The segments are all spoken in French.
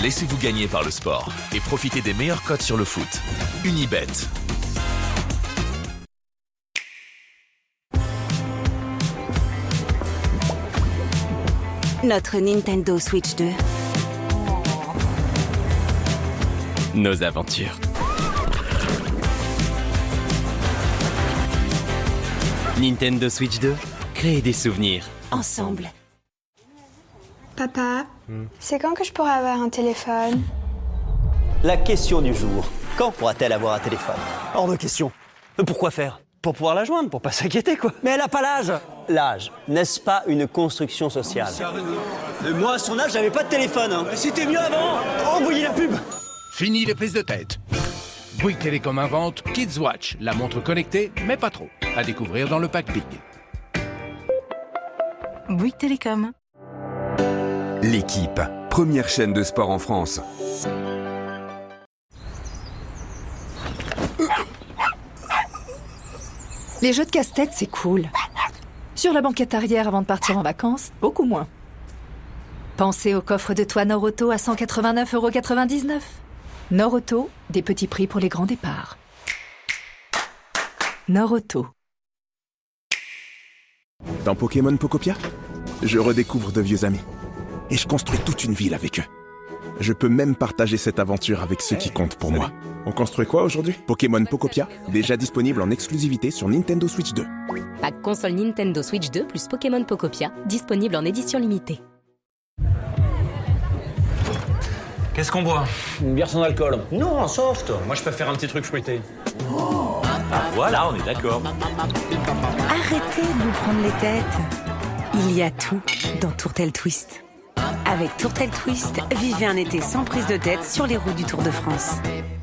Laissez-vous gagner par le sport et profitez des meilleurs codes sur le foot. Unibet. Notre Nintendo Switch 2. Nos aventures. Nintendo Switch 2, créer des souvenirs. Ensemble. Papa, c'est quand que je pourrai avoir un téléphone? La question du jour. Quand pourra-t-elle avoir un téléphone? Hors de question. Pourquoi faire? Pour pouvoir la joindre, pour pas s'inquiéter, quoi. Mais elle a pas l'âge. L'âge, n'est-ce pas une construction sociale? Moi, à son âge, j'avais pas de téléphone. Hein. C'était mieux avant. Envoyez la pub. Fini les prises de tête. Bouygues Télécom invente Kids Watch, la montre connectée, mais pas trop. À découvrir dans le pack Big. Bouygues Télécom. L'équipe, première chaîne de sport en France. Les jeux de casse-tête, c'est cool. Sur la banquette arrière avant de partir en vacances, beaucoup moins. Pensez au coffre de toit Nord-Auto à 189,99 €. Nord-Auto, des petits prix pour les grands départs. Nord-Auto. Dans Pokémon Pocopia, je redécouvre de vieux amis. Et je construis toute une ville avec eux. Je peux même partager cette aventure avec ceux qui comptent pour moi. On construit quoi aujourd'hui? Pokémon Pocopia, déjà disponible en exclusivité sur Nintendo Switch 2. Pack console Nintendo Switch 2 plus Pokémon Pocopia, disponible en édition limitée. Qu'est-ce qu'on boit? Une bière sans alcool. Non, en soft. Moi, je préfère un petit truc fruité. Voilà, on est d'accord. Arrêtez de vous prendre les têtes. Il y a tout dans Tourtel Twist. Avec Tourtel Twist, vivez un été sans prise de tête sur les routes du Tour de France.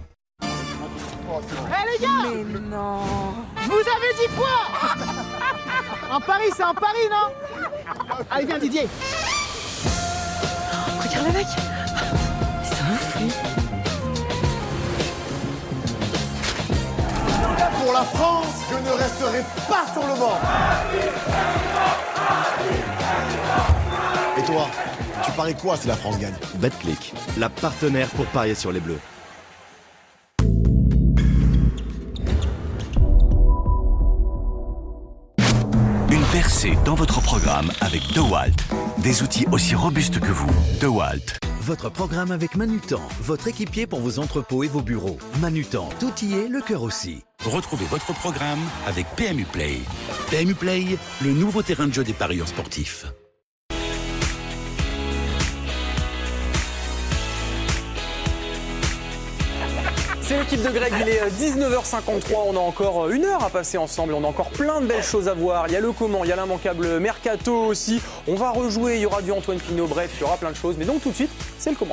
Les gars! Mais non! Je vous avais dit quoi? Un pari, c'est un pari, non? Allez, viens, Didier! Regarde le mec! C'est un fou! Pour la France, je ne resterai pas sur le banc. Et toi, tu paries quoi si la France gagne? Betclic, la partenaire pour parier sur les Bleus. Une percée dans votre programme avec DeWalt. Des outils aussi robustes que vous. DeWalt. Votre programme avec Manutan, votre équipier pour vos entrepôts et vos bureaux. Manutan, tout y est, le cœur aussi. Retrouvez votre programme avec PMU Play. PMU Play, le nouveau terrain de jeu des parieurs sportifs. C'est l'équipe de Greg, il est 19h53, on a encore une heure à passer ensemble, on a encore plein de belles choses à voir. Il y a le comment, il y a l'immanquable Mercato aussi, on va rejouer, il y aura du Antoine Pinault, bref, il y aura plein de choses. Mais donc tout de suite, c'est le comment.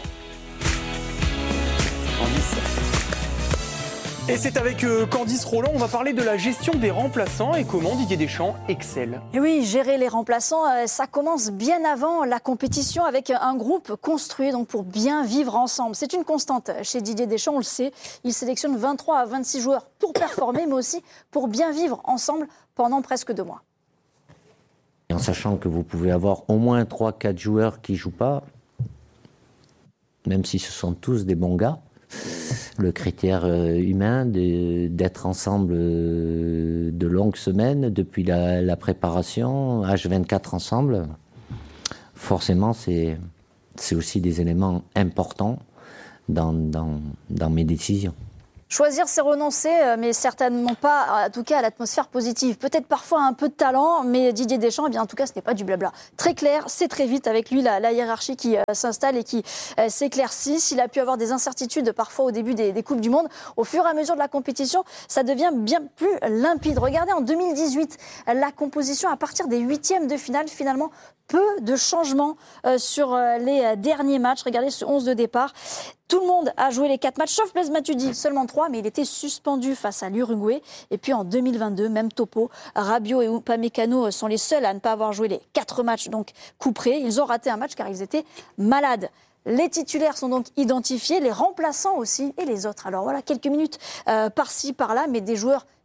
Et c'est avec Candice Roland, on va parler de la gestion des remplaçants et comment Didier Deschamps excelle. Et oui, gérer les remplaçants, ça commence bien avant la compétition avec un groupe construit donc pour bien vivre ensemble. C'est une constante chez Didier Deschamps, on le sait. Il sélectionne 23 à 26 joueurs pour performer, mais aussi pour bien vivre ensemble pendant presque 2 mois. En sachant que vous pouvez avoir au moins 3-4 joueurs qui ne jouent pas, même si ce sont tous des bons gars, le critère humain d'être ensemble de longues semaines, depuis la préparation, H24 ensemble, forcément c'est aussi des éléments importants dans mes décisions. Choisir, c'est renoncer, mais certainement pas, en tout cas, à l'atmosphère positive. Peut-être parfois un peu de talent, mais Didier Deschamps, eh bien, en tout cas, ce n'est pas du blabla. Très clair, c'est très vite avec lui la hiérarchie qui s'installe et qui s'éclaircit. S'il a pu avoir des incertitudes parfois au début des Coupes du Monde, au fur et à mesure de la compétition, ça devient bien plus limpide. Regardez, en 2018, la composition à partir des 8e de finale, finalement, peu de changements sur les derniers matchs. Regardez ce 11 de départ. Tout le monde a joué les 4 matchs, sauf Blaise Matuidi, seulement 3, mais il était suspendu face à l'Uruguay. Et puis en 2022, même topo, Rabiot et Upamecano sont les seuls à ne pas avoir joué les 4 matchs, donc couperés. Ils ont raté un match car ils étaient malades. Les titulaires sont donc identifiés, les remplaçants aussi, et les autres. Alors voilà, quelques minutes par-ci, par-là, mais des joueurs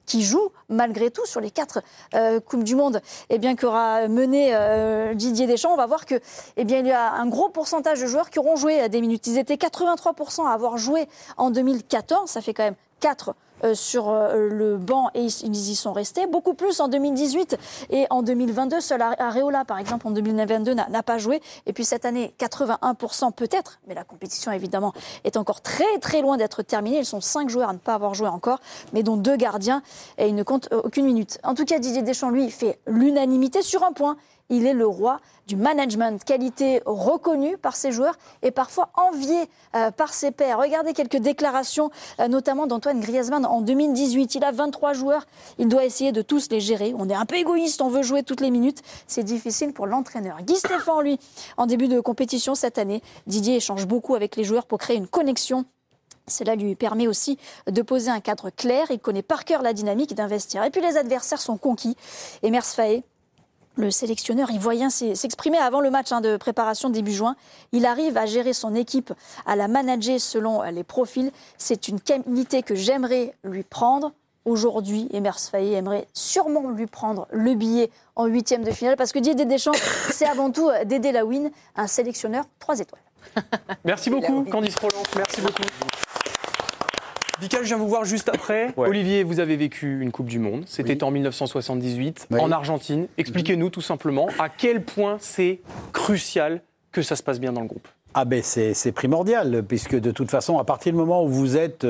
qui joue malgré tout sur les 4 Coupes du Monde qu'aura mené Didier Deschamps. On va voir que il y a un gros pourcentage de joueurs qui auront joué des minutes. Ils étaient 83% à avoir joué en 2014, ça fait quand même 4 sur le banc et ils y sont restés. Beaucoup plus en 2018 et en 2022. Seul Areola, par exemple, en 2022 n'a pas joué. Et puis cette année, 81% peut-être, mais la compétition, évidemment, est encore très très loin d'être terminée. Ils sont 5 joueurs à ne pas avoir joué encore, mais dont 2 gardiens et ils ne comptent aucune minute. En tout cas, Didier Deschamps, lui, fait l'unanimité sur un point. Il est le roi du management, qualité reconnue par ses joueurs et parfois enviée par ses pairs. Regardez quelques déclarations, notamment d'Antoine Griezmann en 2018. Il a 23 joueurs, il doit essayer de tous les gérer. On est un peu égoïste, on veut jouer toutes les minutes. C'est difficile pour l'entraîneur. Guy Stéphane, lui, en début de compétition cette année, Didier échange beaucoup avec les joueurs pour créer une connexion. Cela lui permet aussi de poser un cadre clair. Il connaît par cœur la dynamique d'investir. Et puis les adversaires sont conquis. Emers Faé, le sélectionneur ivoirien, s'exprimait avant le match de préparation début juin. Il arrive à gérer son équipe, à la manager selon les profils. C'est une qualité que j'aimerais lui prendre. Aujourd'hui, Emers Faé aimerait sûrement lui prendre le billet en 8e de finale parce que Didier Deschamps, c'est avant tout Dédé Lawine, un sélectionneur 3 étoiles. Merci beaucoup, Candice Roland. Merci beaucoup. Vika, je viens vous voir juste après. Ouais. Olivier, vous avez vécu une Coupe du Monde. C'était en 1978, en Argentine. Expliquez-nous tout simplement à quel point c'est crucial que ça se passe bien dans le groupe. Ah ben c'est primordial, puisque de toute façon, à partir du moment où vous êtes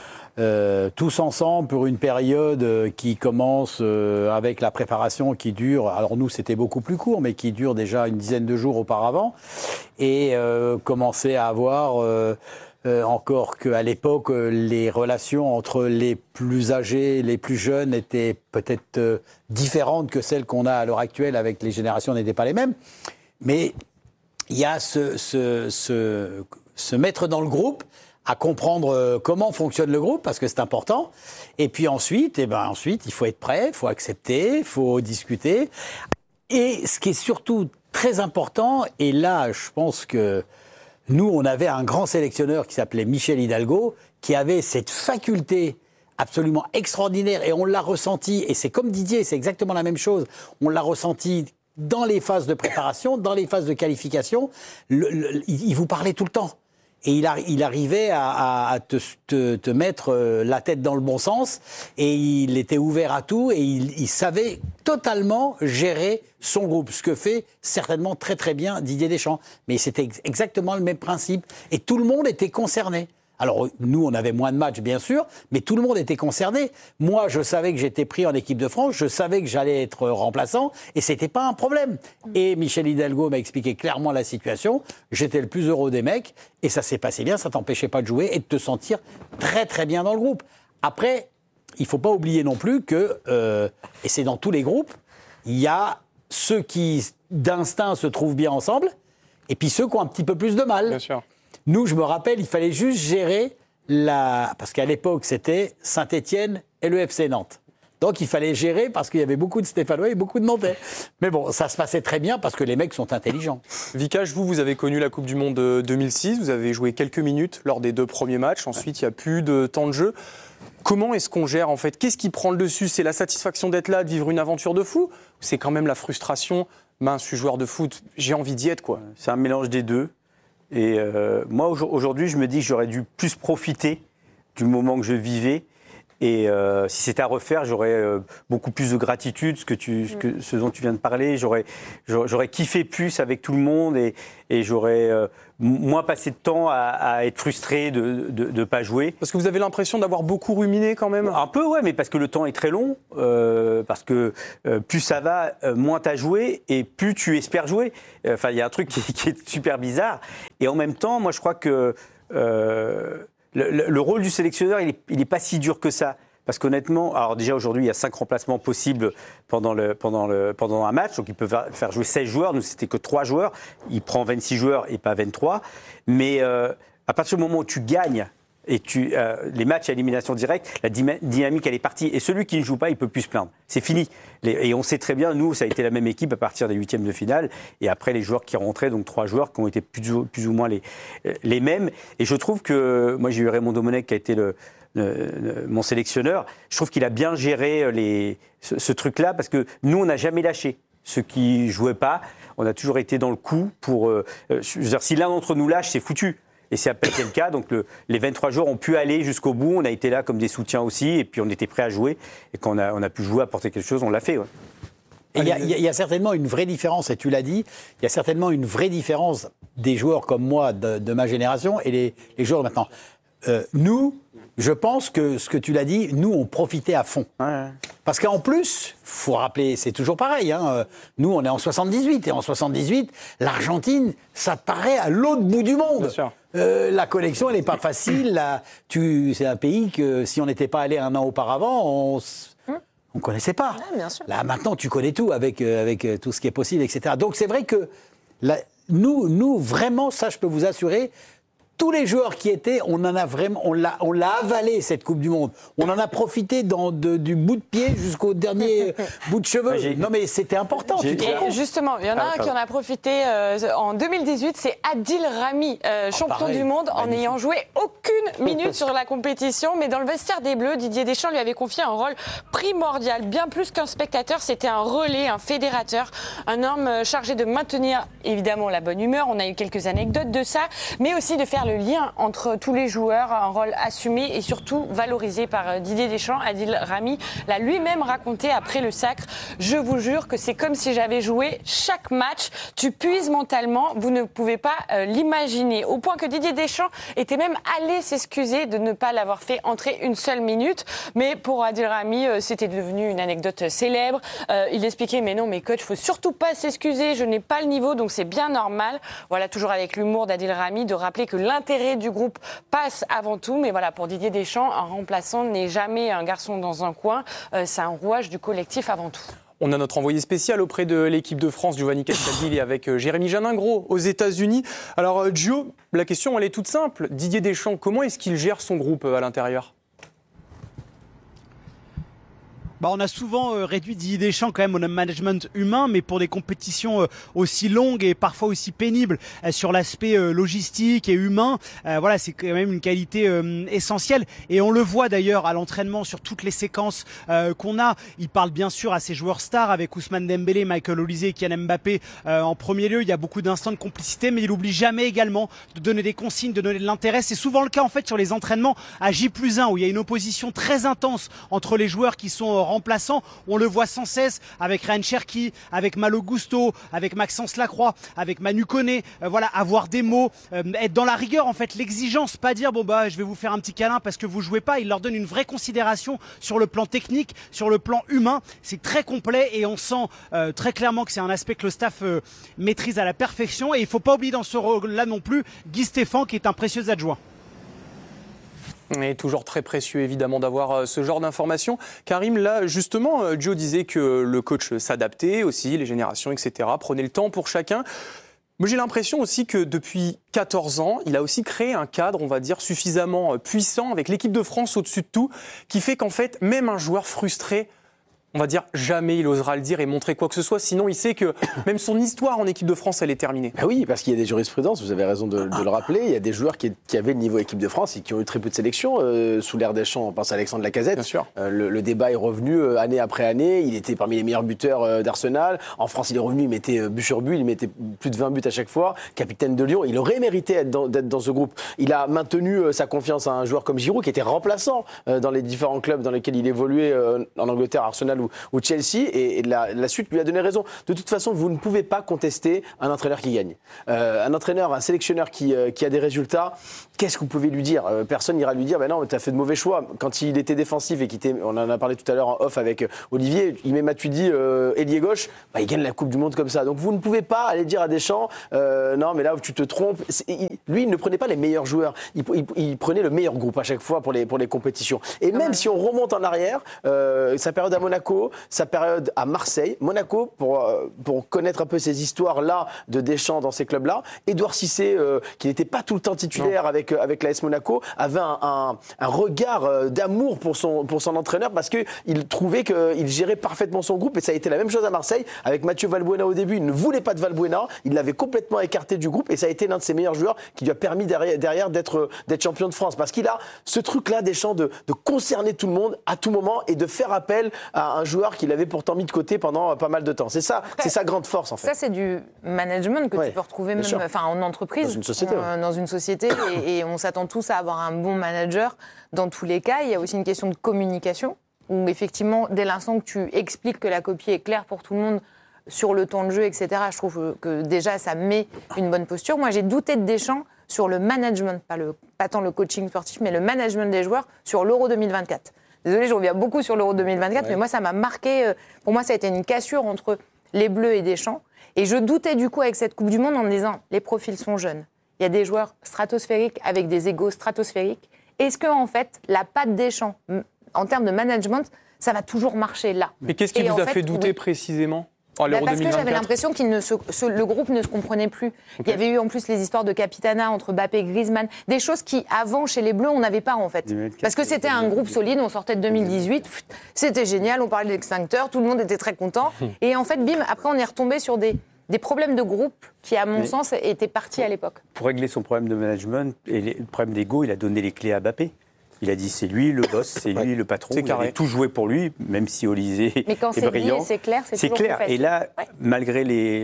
tous ensemble pour une période qui commence avec la préparation qui dure, alors nous c'était beaucoup plus court, mais qui dure déjà une dizaine de jours auparavant, et commencer à avoir... encore qu'à l'époque, les relations entre les plus âgés et les plus jeunes étaient peut-être différentes que celles qu'on a à l'heure actuelle avec les générations n'étaient pas les mêmes. Mais il y a se mettre dans le groupe, à comprendre comment fonctionne le groupe, parce que c'est important. Et puis ensuite, il faut être prêt, il faut accepter, il faut discuter. Et ce qui est surtout très important, et là, je pense que nous, on avait un grand sélectionneur qui s'appelait Michel Hidalgo, qui avait cette faculté absolument extraordinaire, et on l'a ressenti, et c'est comme Didier, c'est exactement la même chose, on l'a ressenti dans les phases de préparation, dans les phases de qualification, il vous parlait tout le temps. Et il arrivait à te mettre la tête dans le bon sens, et il était ouvert à tout, et il savait totalement gérer son groupe, ce que fait certainement très très bien Didier Deschamps. Mais c'était exactement le même principe, et tout le monde était concerné. Alors, nous, on avait moins de matchs, bien sûr, mais tout le monde était concerné. Moi, je savais que j'étais pris en équipe de France, je savais que j'allais être remplaçant, et c'était pas un problème. Et Michel Hidalgo m'a expliqué clairement la situation. J'étais le plus heureux des mecs, et ça s'est passé bien, ça t'empêchait pas de jouer et de te sentir très, très bien dans le groupe. Après, il faut pas oublier non plus que, et c'est dans tous les groupes, il y a ceux qui, d'instinct, se trouvent bien ensemble, et puis ceux qui ont un petit peu plus de mal. Bien sûr. Nous, je me rappelle, il fallait juste gérer parce qu'à l'époque, c'était Saint-Étienne et le FC Nantes. Donc, il fallait gérer parce qu'il y avait beaucoup de Stéphanois et beaucoup de Nantais. Mais bon, ça se passait très bien parce que les mecs sont intelligents. Vikash, vous avez connu la Coupe du Monde 2006. Vous avez joué quelques minutes lors des 2 premiers matchs. Ensuite, il n'y a plus de temps de jeu. Comment est-ce qu'on gère, en fait ? Qu'est-ce qui prend le dessus ? C'est la satisfaction d'être là, de vivre une aventure de fou ? Ou c'est quand même la frustration ? Mince, je suis joueur de foot, j'ai envie d'y être, quoi. C'est un mélange des deux. Et moi, aujourd'hui, je me dis que j'aurais dû plus profiter du moment que je vivais. Et si c'était à refaire, j'aurais beaucoup plus de gratitude, ce dont tu viens de parler. J'aurais kiffé plus avec tout le monde et j'aurais moins passé de temps à être frustré de ne pas jouer. Parce que vous avez l'impression d'avoir beaucoup ruminé quand même ? Un peu, ouais, mais parce que le temps est très long. Parce que plus ça va, moins tu as joué et plus tu espères jouer. Enfin, il y a un truc qui est super bizarre. Et en même temps, moi, je crois que... Le rôle du sélectionneur, il est pas si dur que ça. Parce qu'honnêtement, alors déjà aujourd'hui, il y a 5 remplacements possibles pendant un match. Donc il peut faire jouer 16 joueurs. Nous, c'était que 3 joueurs. Il prend 26 joueurs et pas 23. Mais à partir du moment où tu gagnes et les matchs à élimination directe, la dynamique, elle est partie. Et celui qui ne joue pas, il peut plus se plaindre. C'est fini. Et on sait très bien, nous, ça a été la même équipe à partir des 8e de finale. Et après, les joueurs qui rentraient, donc 3 joueurs qui ont été plus ou moins les mêmes. Et je trouve que, moi, j'ai eu Raymond Domenech qui a été mon sélectionneur, je trouve qu'il a bien géré ce truc-là, parce que nous, on n'a jamais lâché. Ceux qui ne jouaient pas, on a toujours été dans le coup pour... je veux dire, si l'un d'entre nous lâche, c'est foutu. Et c'est à peu près le cas. Donc les 23 joueurs ont pu aller jusqu'au bout. On a été là comme des soutiens aussi. Et puis on était prêts à jouer. Et quand on a pu jouer, apporter quelque chose, on l'a fait. Ouais. Il y a certainement une vraie différence, et tu l'as dit, il y a certainement une vraie différence des joueurs comme moi de ma génération et les joueurs de maintenant. Nous, je pense que ce que tu l'as dit, nous, on profitait à fond. Ouais. Parce qu'en plus, il faut rappeler, c'est toujours pareil, hein, nous, on est en 78, et en 78, l'Argentine, ça te paraît à l'autre bout du monde. Bien sûr. La connexion, elle n'est pas facile. C'est un pays que, si on n'était pas allé un an auparavant, on ne connaissait pas. Ouais, bien sûr. Là, maintenant, tu connais tout avec tout ce qui est possible, etc. Donc, c'est vrai que nous, vraiment, ça, je peux vous assurer, tous les joueurs qui étaient, on l'a avalé, cette Coupe du Monde. On en a profité du bout de pied jusqu'au dernier bout de cheveux. Non, mais c'était important. Justement, il y en a un qui en a profité en 2018, c'est Adil Rami, champion du monde, en n'ayant joué aucune minute sur la compétition. Mais dans le vestiaire des Bleus, Didier Deschamps lui avait confié un rôle primordial. Bien plus qu'un spectateur, c'était un relais, un fédérateur, un homme chargé de maintenir évidemment la bonne humeur. On a eu quelques anecdotes de ça, mais aussi de faire le lien entre tous les joueurs, un rôle assumé et surtout valorisé par Didier Deschamps. Adil Rami l'a lui-même raconté après le sacre. Je vous jure que c'est comme si j'avais joué chaque match. Tu puises mentalement, vous ne pouvez pas l'imaginer. Au point que Didier Deschamps était même allé s'excuser de ne pas l'avoir fait entrer une seule minute. Mais pour Adil Rami, c'était devenu une anecdote célèbre. Il expliquait, mais non, mais coach, il ne faut surtout pas s'excuser. Je n'ai pas le niveau, donc c'est bien normal. Voilà, toujours avec l'humour d'Adil Rami, de rappeler que l'intérêt du groupe passe avant tout. Mais voilà, pour Didier Deschamps, un remplaçant n'est jamais un garçon dans un coin. C'est un rouage du collectif avant tout. On a notre envoyé spécial auprès de l'équipe de France, Giovanni Castaldi, avec Jérémy Janingro aux États-Unis. Alors, Gio, la question, elle est toute simple. Didier Deschamps, comment est-ce qu'il gère son groupe à l'intérieur ? On a souvent réduit Didier Deschamps quand même au management humain, mais pour des compétitions aussi longues et parfois aussi pénibles sur l'aspect logistique et humain, voilà, c'est quand même une qualité essentielle. Et on le voit d'ailleurs à l'entraînement sur toutes les séquences qu'on a. Il parle bien sûr à ses joueurs stars avec Ousmane Dembélé, Michael Olise et Kylian Mbappé en premier lieu. Il y a beaucoup d'instants de complicité, mais il n'oublie jamais également de donner des consignes, de donner de l'intérêt. C'est souvent le cas en fait sur les entraînements à J+1 où il y a une opposition très intense entre les joueurs qui sont remplaçants. On le voit sans cesse avec Ryan Cherki, avec Malo Gusto, avec Maxence Lacroix, avec Manu Koné. Voilà, avoir des mots, être dans la rigueur en fait, l'exigence, pas dire je vais vous faire un petit câlin parce que vous jouez pas. Il leur donne une vraie considération sur le plan technique, sur le plan humain. C'est très complet et on sent très clairement que c'est un aspect que le staff maîtrise à la perfection. Et il faut pas oublier dans ce rôle-là non plus Guy Stéphane qui est un précieux adjoint. Et toujours très précieux évidemment d'avoir ce genre d'informations. Karim, là justement, Joe disait que le coach s'adaptait aussi, les générations, etc., prenait le temps pour chacun. Mais j'ai l'impression aussi que depuis 14 ans, il a aussi créé un cadre, on va dire, suffisamment puissant avec l'équipe de France au-dessus de tout, qui fait qu'en fait, même un joueur frustré, on va dire, jamais il osera le dire et montrer quoi que ce soit. Sinon, il sait que même son histoire en équipe de France, elle est terminée. Ah oui, parce qu'il y a des jurisprudences, vous avez raison de le rappeler. Il y a des joueurs qui avaient le niveau équipe de France et qui ont eu très peu de sélection. Sous l'ère Deschamps, on pense à Alexandre Lacazette. Bien sûr. Le débat est revenu année après année. Il était parmi les meilleurs buteurs d'Arsenal. En France, il est revenu, il mettait but sur but. Il mettait plus de 20 buts à chaque fois. Capitaine de Lyon. Il aurait mérité d'être dans ce groupe. Il a maintenu sa confiance à un joueur comme Giroud, qui était remplaçant dans les différents clubs dans lesquels il évoluait en Angleterre, Arsenal ou Chelsea. Et la suite lui a donné raison. De toute façon, vous ne pouvez pas contester un entraîneur qui gagne. Un entraîneur, un sélectionneur qui a des résultats, qu'est-ce que vous pouvez lui dire ? Personne n'ira lui dire non, tu as fait de mauvais choix. Quand il était défensif et on en a parlé tout à l'heure en off avec Olivier, il met Matuidi ailier gauche, il gagne la Coupe du Monde comme ça. Donc vous ne pouvez pas aller dire à Deschamps non, mais là tu te trompes. Lui, il ne prenait pas les meilleurs joueurs, il prenait le meilleur groupe à chaque fois pour les compétitions. Et même si on remonte en arrière, sa période à Monaco, Monaco, sa période à Marseille. Monaco, pour connaître un peu ces histoires-là de Deschamps dans ces clubs-là, Édouard Cissé, qui n'était pas tout le temps titulaire avec l'AS Monaco, avait un regard d'amour pour son entraîneur parce qu'il trouvait qu'il gérait parfaitement son groupe. Et ça a été la même chose à Marseille avec Mathieu Valbuena au début. Il ne voulait pas de Valbuena, il l'avait complètement écarté du groupe et ça a été l'un de ses meilleurs joueurs qui lui a permis derrière d'être champion de France. Parce qu'il a ce truc-là, Deschamps, de concerner tout le monde à tout moment et de faire appel à un joueur qu'il avait pourtant mis de côté pendant pas mal de temps. C'est ça, c'est sa grande force en fait. Ça, c'est du management que tu peux retrouver même en entreprise, dans une société. Et on s'attend tous à avoir un bon manager dans tous les cas. Il y a aussi une question de communication où effectivement, dès l'instant que tu expliques que la copie est claire pour tout le monde sur le temps de jeu, etc., je trouve que déjà ça met une bonne posture. Moi, j'ai douté de Deschamps sur le management, pas tant le coaching sportif, mais le management des joueurs sur l'Euro 2024. Désolée, je reviens beaucoup sur l'Euro 2024, mais moi, ça m'a marqué. Pour moi, ça a été une cassure entre les Bleus et Deschamps. Et je doutais du coup avec cette Coupe du Monde en me disant, les profils sont jeunes. Il y a des joueurs stratosphériques avec des égos stratosphériques. Est-ce que en fait, la patte Deschamps, en termes de management, ça va toujours marcher là? Mais qu'est-ce qui vous a fait douter précisément? Parce que j'avais l'impression que le groupe ne se comprenait plus. Okay. Il y avait eu en plus les histoires de capitana entre Mbappé et Griezmann, des choses qui avant chez les Bleus on n'avait pas en fait. Parce que c'était un groupe solide, on sortait de 2018, c'était génial, on parlait de l'extincteur, tout le monde était très content. Et en fait, bim, après on est retombé sur des problèmes de groupe qui, à mon sens, étaient partis à l'époque. Pour régler son problème de management et le problème d'ego, il a donné les clés à Mbappé. Il a dit c'est lui le boss, c'est lui le patron. Il avait tout joué pour lui, même si Olysée est brillant. Mais quand c'est dit et c'est clair, c'est toujours clair. Plus facile. Et là, malgré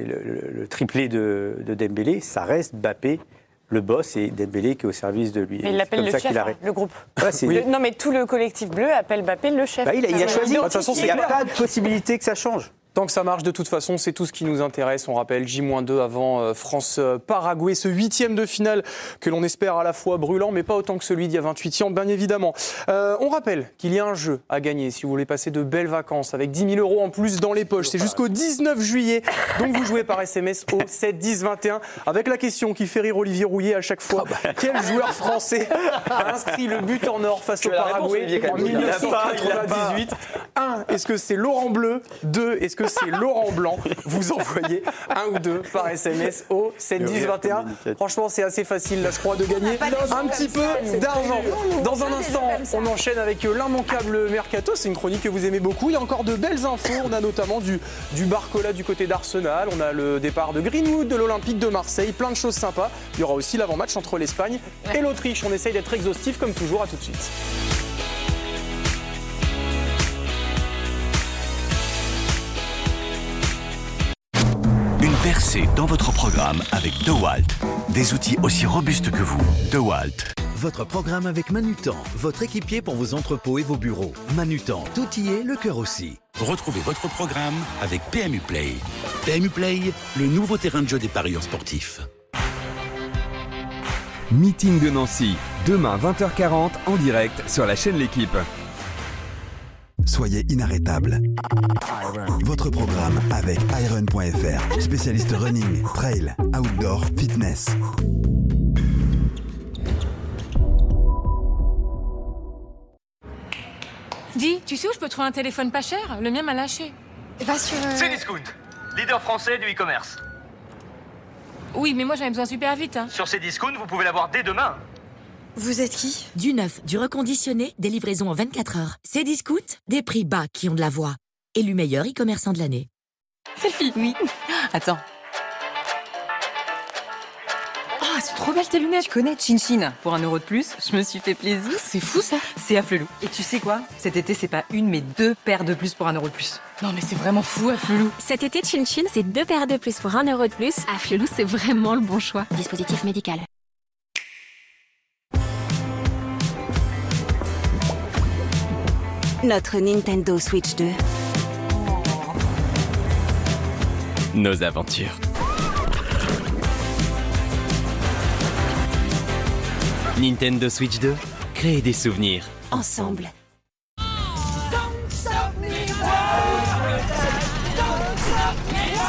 le triplé de Dembélé, ça reste Mbappé le boss et Dembélé qui est au service de lui. Mais il l'appelle le chef, le groupe. Non, mais tout le collectif bleu appelle Mbappé le chef. Il a choisi. De toute façon, il n'y a pas de possibilité que ça change. Tant que ça marche, de toute façon, c'est tout ce qui nous intéresse. On rappelle J-2 avant France-Paraguay, ce 8e de finale que l'on espère à la fois brûlant, mais pas autant que celui d'il y a 28 ans, bien évidemment. On rappelle qu'il y a un jeu à gagner si vous voulez passer de belles vacances avec 10 000 € en plus dans les poches. C'est jusqu'au 19 juillet. Donc vous jouez par SMS au 7 10 21 avec la question qui fait rire Olivier Rouillet à chaque fois. Quel joueur français a inscrit le but en or face au Paraguay en 1998? 1. Est-ce que c'est Laurent Bleu? 2. Est-ce que c'est Laurent Blanc? Vous envoyez un ou deux par SMS au 7 10 21. Franchement, c'est assez facile, là, je crois, de gagner un petit peu d'argent. Dans un instant, on enchaîne avec l'immanquable Mercato. C'est une chronique que vous aimez beaucoup. Il y a encore de belles infos. On a notamment du Barcola du côté d'Arsenal. On a le départ de Greenwood, de l'Olympique de Marseille. Plein de choses sympas. Il y aura aussi l'avant-match entre l'Espagne et l'Autriche. On essaye d'être exhaustif comme toujours. À tout de suite. Percez dans votre programme avec DeWalt. Des outils aussi robustes que vous. DeWalt. Votre programme avec Manutan, votre équipier pour vos entrepôts et vos bureaux. Manutan, tout y est, le cœur aussi. Retrouvez votre programme avec PMU Play. PMU Play, le nouveau terrain de jeu des parieurs sportifs. Meeting de Nancy, demain 20h40 en direct sur la chaîne L'Équipe. Soyez inarrêtable. Votre programme avec iron.fr, spécialiste running, trail, outdoor, fitness. Dis, tu sais où je peux trouver un téléphone pas cher? Le mien m'a lâché. Va sur... Cdiscount, leader français du e-commerce. Oui, mais moi j'avais besoin super vite. Hein. Sur Cdiscount, vous pouvez l'avoir dès demain. Vous êtes qui? Du neuf, du reconditionné, des livraisons en 24 heures. Cdiscount, des prix bas qui ont de la voix. Élu meilleur e-commerçant de l'année. Selfie. Oui. Attends. Oh, c'est trop belle tes lunettes. Tu connais Chin-Chin. Pour 1 € de plus, je me suis fait plaisir. C'est fou ça. C'est Afflelou. Et tu sais quoi? Cet été, c'est pas une, mais 2 paires de plus pour 1 € de plus. Non mais c'est vraiment fou Afflelou. Cet été, Chin-Chin, c'est 2 paires de plus pour 1 € de plus. Afflelou, c'est vraiment le bon choix. Dispositif médical. Notre Nintendo Switch 2. Nos aventures. Nintendo Switch 2, créer des souvenirs. Ensemble.